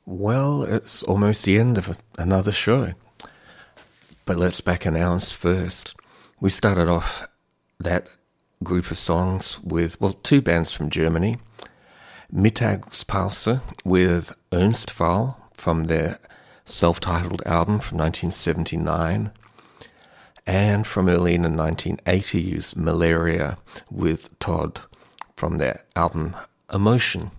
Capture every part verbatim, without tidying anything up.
Well, it's almost the end of another show. But let's back announce first. We started off that group of songs with, well, two bands from Germany. Mittagspause with Ernstfall from their self-titled album from nineteen seventy-nine. And from early in the nineteen eighties, Malaria with Todd from their album Emotion.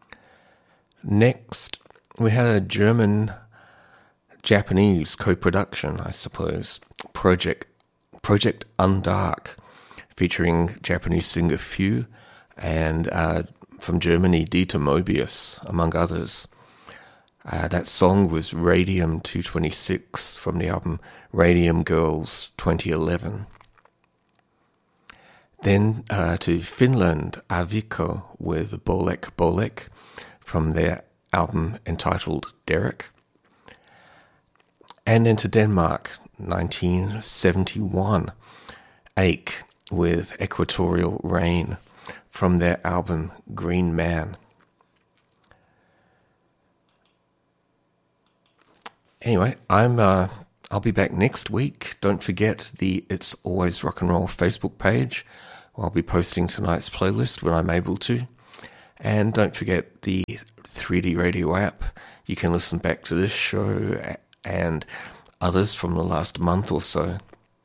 Next, we had a German-Japanese co-production, I suppose, Project Project Undark, featuring Japanese singer Few and uh, from Germany, Dieter Mobius, among others. Uh, that song was Radium two twenty-six from the album Radium Girls twenty eleven. Then uh, to Finland, Avikko with Bolek Bolek from their album entitled Derek. And then to Denmark, nineteen seventy-one, Ache with Equatorial Rain from their album Green Man. Anyway, I'm uh, I'll be back next week. Don't forget the It's Always Rock and Roll Facebook page. I'll be posting tonight's playlist when I'm able to. And don't forget the three D Radio app. You can listen back to this show and others from the last month or so.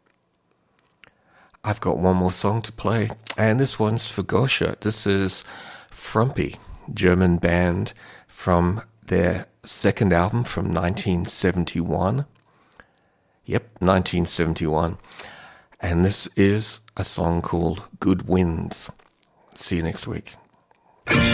I've got one more song to play, and this one's for Gosha. This is Frumpy, German band from their second album from nineteen seventy-one. Yep, nineteen seventy-one. And this is a song called Good Winds. See you next week.